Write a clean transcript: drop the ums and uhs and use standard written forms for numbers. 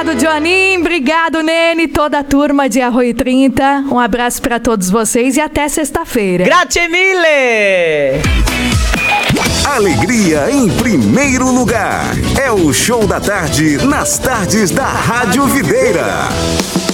Obrigado, Johninho. Obrigado, Nene. Toda a turma de Arroio 30. Um abraço para todos vocês e até sexta-feira. Grazie mille! Alegria em primeiro lugar. É o Show da Tarde nas tardes da Rádio Videira.